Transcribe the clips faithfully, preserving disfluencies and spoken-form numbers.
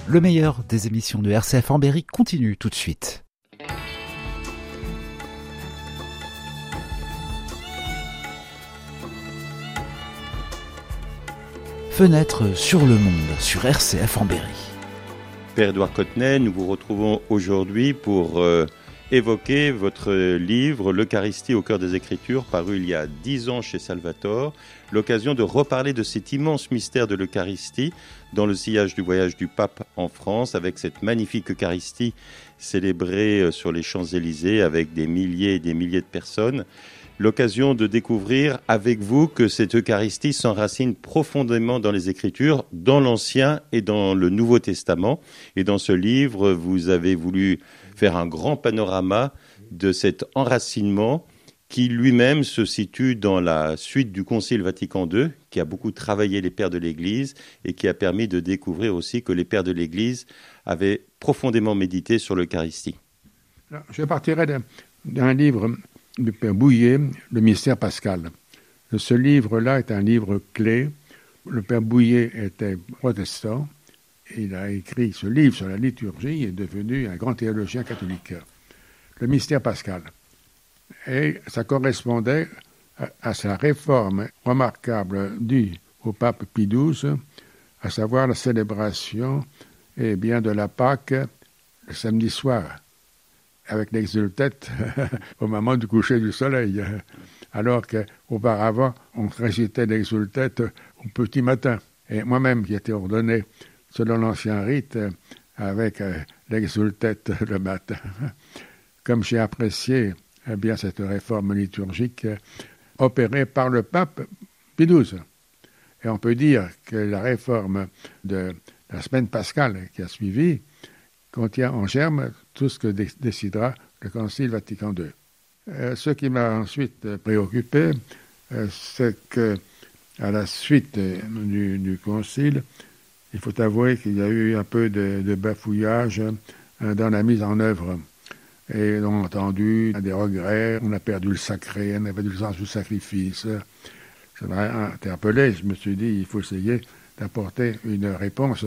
Le meilleur des émissions de R C F en Berry continue tout de suite. Fenêtre sur le monde sur R C F en Berry. Père Édouard Cottenet, nous vous retrouvons aujourd'hui pour euh, évoquer votre livre « L'Eucharistie au cœur des Écritures » paru il y a dix ans chez Salvator. L'occasion de reparler de cet immense mystère de l'Eucharistie dans le sillage du voyage du pape en France, avec cette magnifique Eucharistie célébrée sur les Champs-Élysées avec des milliers et des milliers de personnes. L'occasion de découvrir avec vous que cette Eucharistie s'enracine profondément dans les Écritures, dans l'Ancien et dans le Nouveau Testament. Et dans ce livre, vous avez voulu faire un grand panorama de cet enracinement qui lui-même se situe dans la suite du Concile Vatican deux, qui a beaucoup travaillé les pères de l'Église et qui a permis de découvrir aussi que les pères de l'Église avaient profondément médité sur l'Eucharistie. Alors, je partirai d'un, d'un livre du Père Bouillet, Le mystère pascal. Ce livre-là est un livre clé. Le Père Bouillet était protestant. Il a écrit ce livre sur la liturgie et est devenu un grand théologien catholique. Le mystère pascal. Et ça correspondait à, à sa réforme remarquable due au pape Pie douze, à savoir la célébration eh bien, de la Pâque le samedi soir, avec l'exultète au moment du coucher du soleil, alors qu'auparavant, on récitait l'exultète au petit matin. Et moi-même, qui étais ordonné selon l'ancien rite, avec l'exultète le matin, comme j'ai apprécié eh bien, cette réforme liturgique opérée par le pape Pie douze. Et on peut dire que la réforme de la semaine pascale qui a suivi contient en germe tout ce que dé- décidera le Concile Vatican deux. Euh, ce qui m'a ensuite préoccupé, euh, c'est que à la suite euh, du, du Concile, il faut avouer qu'il y a eu un peu de, de bafouillage euh, dans la mise en œuvre. Et on a entendu des regrets, on a perdu le sacré, on a perdu le sens du sacrifice. Ça m'a interpellé, je me suis dit, il faut essayer d'apporter une réponse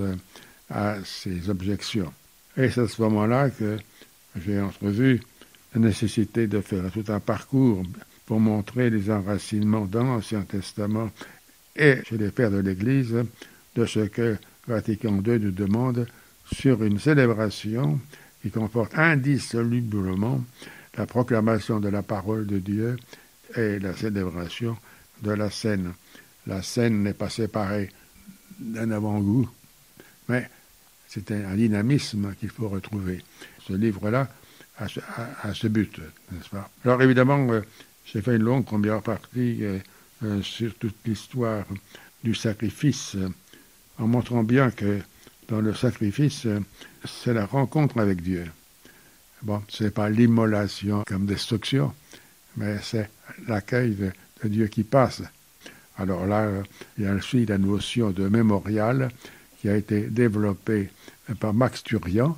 à ces objections. Et c'est à ce moment-là que j'ai entrevu la nécessité de faire tout un parcours pour montrer les enracinements dans l'Ancien Testament et chez les pères de l'Église de ce que Vatican deux nous demande sur une célébration qui comporte indissolublement la proclamation de la parole de Dieu et la célébration de la scène. La scène n'est pas séparée d'un avant-goût, mais c'est un dynamisme qu'il faut retrouver. Ce livre-là a ce, a, a ce but, n'est-ce pas? Alors évidemment, euh, j'ai fait une longue première partie euh, euh, sur toute l'histoire du sacrifice, euh, en montrant bien que dans le sacrifice, euh, c'est la rencontre avec Dieu. Bon, ce n'est pas l'immolation comme destruction, mais c'est l'accueil de, de Dieu qui passe. Alors là, euh, il y a aussi la notion de mémorial qui a été développée par Max Turian,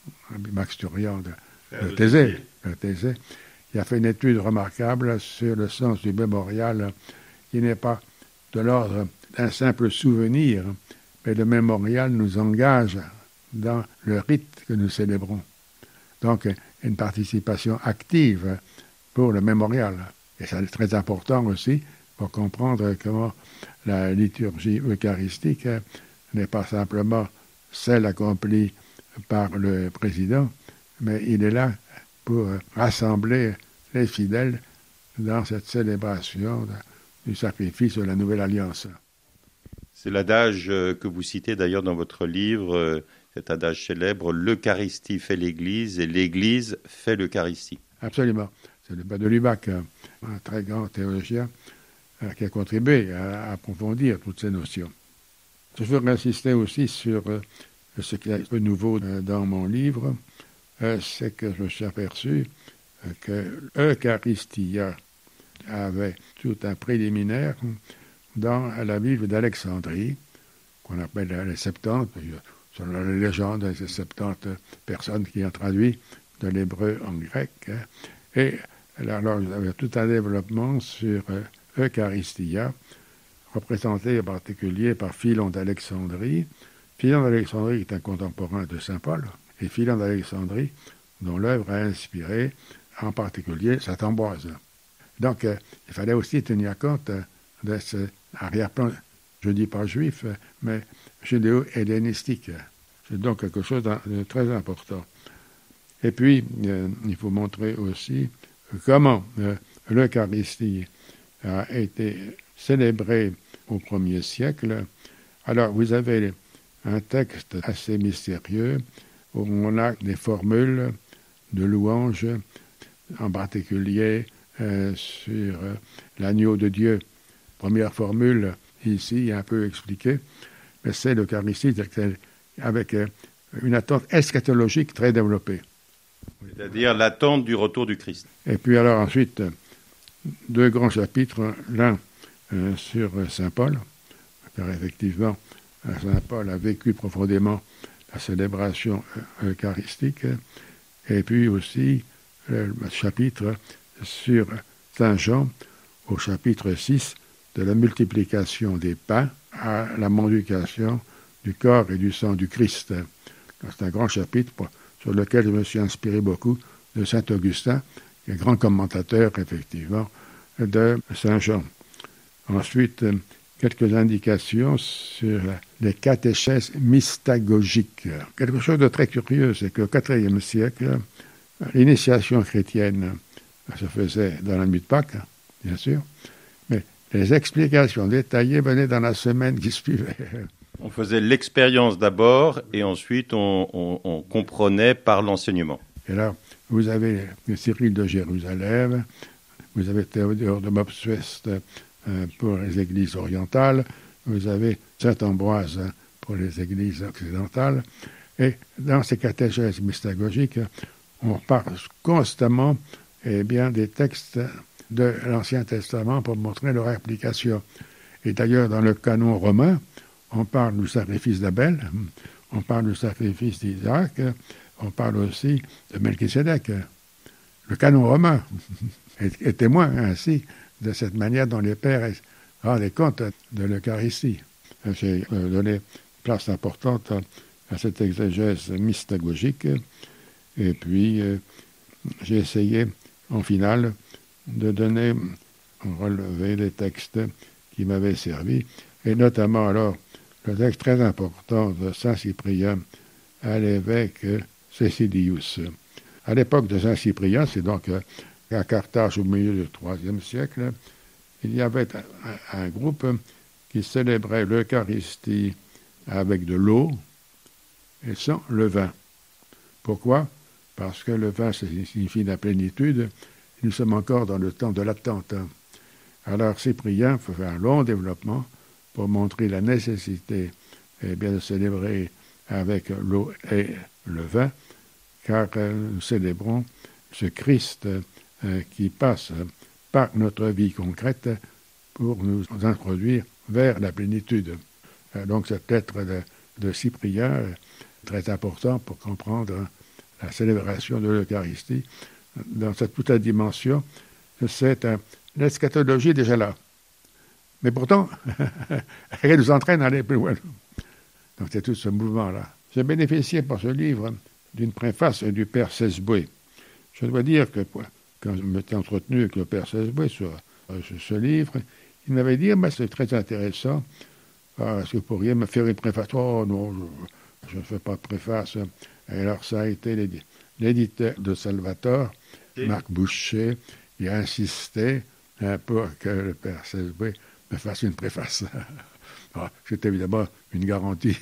Max Turian de, de Thésée, de Thésée, qui a fait une étude remarquable sur le sens du mémorial, qui n'est pas de l'ordre d'un simple souvenir, mais le mémorial nous engage dans le rite que nous célébrons. Donc, une participation active pour le mémorial. Et ça est très important aussi pour comprendre comment la liturgie eucharistique n'est pas simplement celle accomplie par le président, mais il est là pour rassembler les fidèles dans cette célébration du sacrifice de la Nouvelle Alliance. C'est l'adage que vous citez d'ailleurs dans votre livre, cet adage célèbre, « L'Eucharistie fait l'Église et l'Église fait l'Eucharistie ». Absolument. C'est le Bas de Lubac, un très grand théologien qui a contribué à approfondir toutes ces notions. Je veux insister aussi sur ce qui est un peu nouveau dans mon livre, c'est que je me suis aperçu que Eucharistia avait tout un préliminaire dans la Bible d'Alexandrie, qu'on appelle les Septante. Selon la légende, c'est soixante-dix personnes qui ont traduit de l'hébreu en grec. Et alors, il y avait tout un développement sur Eucharistia, représenté en particulier par Philon d'Alexandrie, Philon d'Alexandrie est un contemporain de saint Paul, et Philon d'Alexandrie, dont l'œuvre a inspiré en particulier saint Ambroise. Donc, euh, il fallait aussi tenir compte euh, de ce arrière-plan, je ne dis pas juif, mais judéo-hellénistique. C'est donc quelque chose de très important. Et puis, euh, il faut montrer aussi comment euh, l'Eucharistie a été célébrée au premier siècle. Alors, vous avez un texte assez mystérieux où on a des formules de louanges, en particulier euh, sur euh, l'agneau de Dieu. Première formule, ici, un peu expliquée, mais c'est l'Eucharistie avec euh, une attente eschatologique très développée. C'est-à-dire l'attente du retour du Christ. Et puis alors ensuite, deux grands chapitres, l'un euh, sur saint Paul, car effectivement, saint Paul a vécu profondément la célébration eucharistique, et puis aussi le chapitre sur saint Jean, au chapitre six, de la multiplication des pains à la mendication du corps et du sang du Christ. C'est un grand chapitre pour, sur lequel je me suis inspiré beaucoup de saint Augustin, qui est grand commentateur, effectivement, de saint Jean. Ensuite, quelques indications sur les catéchèses mystagogiques. Quelque chose de très curieux, c'est qu'au quatrième siècle, l'initiation chrétienne se faisait dans la nuit de Pâques, bien sûr, mais les explications détaillées venaient dans la semaine qui suivait. On faisait l'expérience d'abord et ensuite on, on, on comprenait par l'enseignement. Et là, vous avez Cyril de Jérusalem, vous avez Théodore de Mopsueste euh, pour les églises orientales, vous avez saint Ambroise pour les églises occidentales, et dans ces catéchèses mystagogiques, on parle constamment eh bien, des textes de l'Ancien Testament pour montrer leur application. Et d'ailleurs, dans le canon romain, on parle du sacrifice d'Abel, on parle du sacrifice d'Isaac, on parle aussi de Melchisédek. Le canon romain est, est témoin ainsi de cette manière dont les pères rendaient compte de l'Eucharistie. J'ai donné place importante à cette exégèse mystagogique, et puis euh, j'ai essayé, en finale, de donner, relever les textes qui m'avaient servi, et notamment alors le texte très important de saint Cyprien à l'évêque Cécilius. À l'époque de saint Cyprien, c'est donc à Carthage au milieu du troisième siècle, il y avait un, un groupe qui célébrait l'Eucharistie avec de l'eau et sans le vin. Pourquoi ? Parce que le vin signifie la plénitude, nous sommes encore dans le temps de l'attente. Alors Cyprien fait un long développement pour montrer la nécessité eh bien, de célébrer avec l'eau et le vin, car euh, nous célébrons ce Christ euh, qui passe par notre vie concrète pour nous introduire vers la plénitude. Euh, donc cette lettre de, de Cyprien est très important pour comprendre la célébration de l'Eucharistie. Dans cette toute la dimension, c'est un, l'eschatologie déjà là. Mais pourtant, elle nous entraîne à aller plus loin. Donc c'est tout ce mouvement-là. J'ai bénéficié pour ce livre d'une préface du père Sesboué. Je dois dire que quand je m'étais entretenu avec le père Sesboué sur, sur ce livre, il m'avait dit, bah, c'est très intéressant, ah, est-ce que vous pourriez me faire une préface ? Oh non, je ne fais pas de préface. Et alors ça a été l'éditeur de Salvator, oui. Marc Boucher, qui a insisté hein, pour que le père Sesboué me fasse une préface. Ah, c'est évidemment une garantie.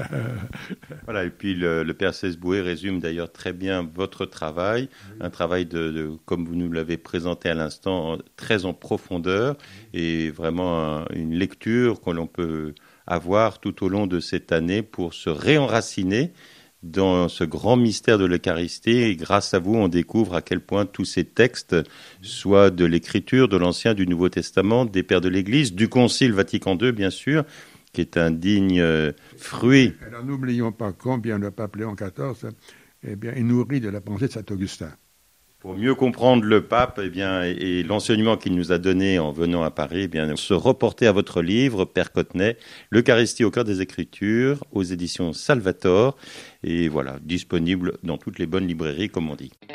Voilà, et puis le, le père Sesboué résume d'ailleurs très bien votre travail, oui. Un travail, de, de, comme vous nous l'avez présenté à l'instant, très en profondeur, et vraiment un, une lecture que l'on peut avoir tout au long de cette année pour se réenraciner dans ce grand mystère de l'Eucharistie. Et grâce à vous, on découvre à quel point tous ces textes, soit de l'Écriture, de l'Ancien, du Nouveau Testament, des pères de l'Église, du Concile Vatican deux, bien sûr, qui est un digne euh, fruit. Alors n'oublions pas combien le pape Léon quatorze eh bien, est nourri de la pensée de saint Augustin. Pour mieux comprendre le pape eh bien, et, et l'enseignement qu'il nous a donné en venant à Paris, eh bien, se reporter à votre livre, Père Cottenet, l'Eucharistie au cœur des Écritures, aux éditions Salvator, et voilà, disponible dans toutes les bonnes librairies, comme on dit.